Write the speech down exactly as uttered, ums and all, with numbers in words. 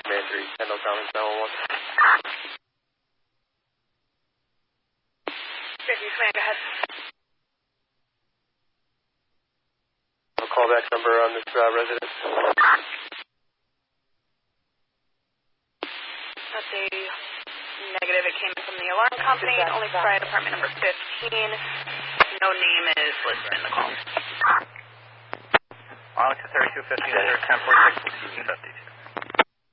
Man three, Kendall Thomas, nine one one. fifty, command, go ahead. A callback number on this uh, residence. That's a negative. It came from the alarm company. Only fire department number fifteen. No name is listed in the call. Arlington thirty-two fifty, ten forty-six, fifty.